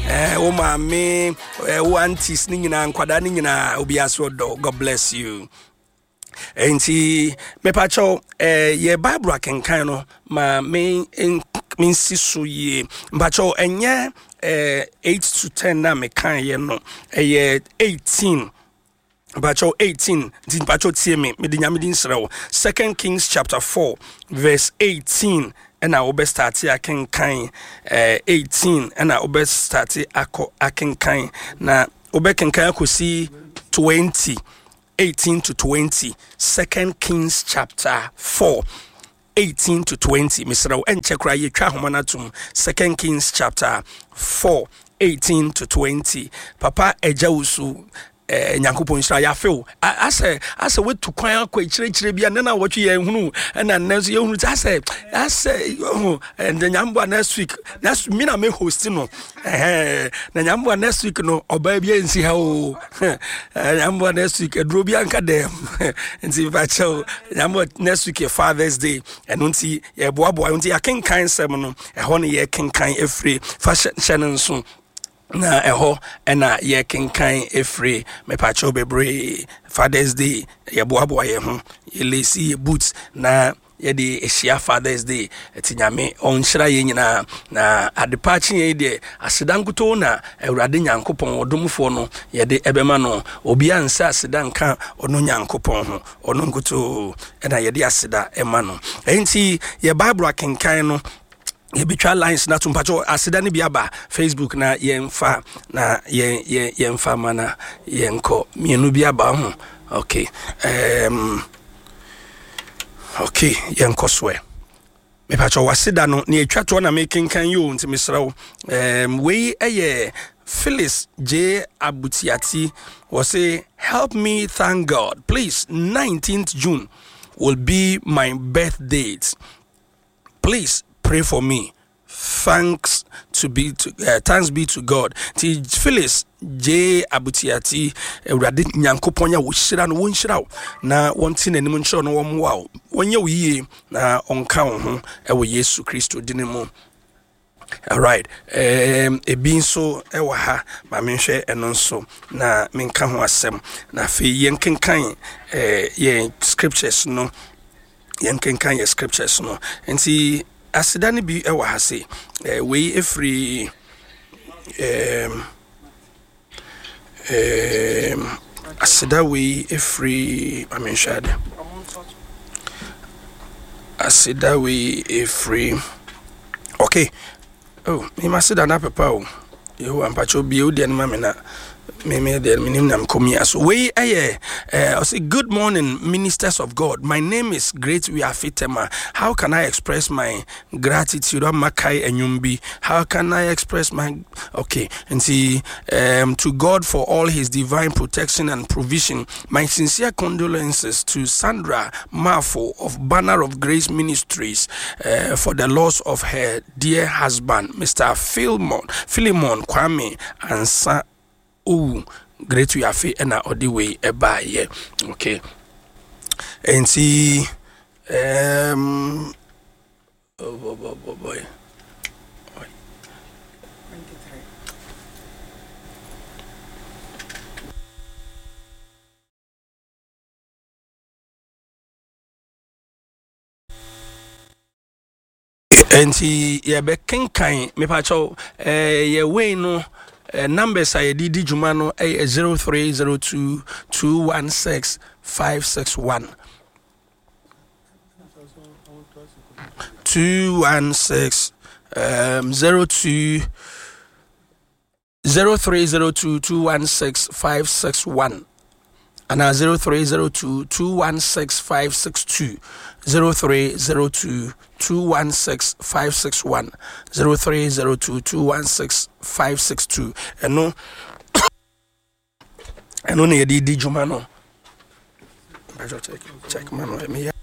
wo maame wo aunties ni nyina nkwada ni nyina obi aso do. God bless you. Enti mepacho ye Bible akenkan no ma me nsiso ye mpacho enye 8 to 10 na me kan ye no 18 Bacho 18 din bacho tie me de nyame din srew 2 Kings chapter 4 verse 18 and I obe start akenkan 18 and I obe start akenkan na obe kenkan akosi 20 18 to 20 2 Kings chapter 4 18 to 20 Mr. Enchekra ye twa homanatum 2 Kings chapter 4 18 to 20 Papa Ejawusu Nyankopon Israel ya feel ase wetu kwan akwa chire bia na wotwe ye hunu na nanso ye hunu ase and nyambo next week me na me host no na nyambo next week no oba bia nsi ha o nyambo next week edro bia nka dem nti bacho nyambo next week Father's Day enunti ye boaboa nti akenkan sem no ho ne ye kenkan efre fashion so na eho ena ye kenkan efre me pacho bebre Father's Day ye boaboa ye ho ye lesi ye boots na ye de ehia Father's Day etinyame onhira ye nyina na adepachi ye de asedankuto na Awurade Nyankopon odomfo no ye de ebema no obi ansa asedanka ono Nyankopon ho ono nkuto ena ye de aseda ema no enti ye Bible akenkan no ye betwa lines na tumpacho aseda ne biaba Facebook na yemfa na yemfa mana yenko mienu biaba ho okay okay yenko swe me pacho waseda no ne etwa to na making kan yo nti misrawo we eye Phyllis J. Abutiati was say, help me thank God. Please, 19th June will be my birth date. Please pray for me. Thanks be to God. Ti Phyllis J. Abutiati Awurade Nyankopon ya wo hira no wo nhira na wonti nanim nchiro no wom wa wonye wo yie na onka wo ho e wo Yesu Kristo dinemu. All right. Ebi nso ewa ha ma menhwe eno nso na menka ho asem na fe yenkenkan ye scriptures no yenkenkan ye scriptures no enti asidani bi ewa ha se we every asida we every I mean shade asida we every okay. Oh, me must sit down up a pow. You and Pacho Beauty and Mamina. Me there, Minimum Comia. So, we I say, good morning, ministers of God. My name is Great Wiafitema. How can I express my gratitude? Makai and Yumbi. How can I express my okay? And see, to God for all his divine protection and provision. My sincere condolences to Sandra Mafo of Banner of Grace Ministries for the loss of her dear husband, Mr. Philemon Kwame and Great we have and na odi way eba ye okay and see boy and see ye be kenkan me pa cho ye we no numbers I did Jumano 0302 216 561 216 02 0302 216 561 and 0302 216 562 0302 216 561 0302 216 562 and no near the Jumano. Check man.